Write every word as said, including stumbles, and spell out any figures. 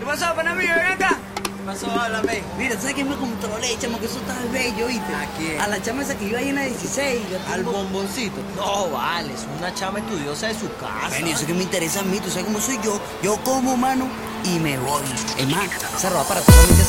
¿Qué pasó, pana mío? Ven acá. ¿Qué pasó? Háblame. Mira, ¿sabes quién me controlé, chamo? Que eso está bello, ¿viste? ¿A quién? A la chama esa que iba ahí en la dieciséis. Al bomboncito. No, vale, es una chama estudiosa de su casa. Bueno, y eso que me interesa a mí, tú sabes cómo soy yo. Yo como, mano, y me voy. Es más, esa ropa para toda mi